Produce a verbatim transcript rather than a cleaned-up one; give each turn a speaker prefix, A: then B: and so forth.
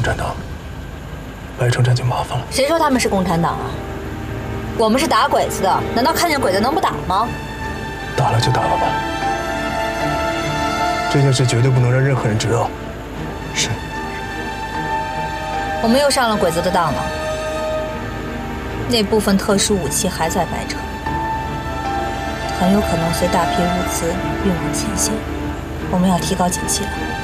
A: 共产党，白城站就麻烦了。
B: 谁说他们是共产党啊？我们是打鬼子的，难道看见鬼子能不打吗？
A: 打了就打了吧，这件事绝对不能让任何人知道。是。
B: 我们又上了鬼子的当了。那部分特殊武器还在白城，很有可能随大批物资运往前线。我们要提高警惕了。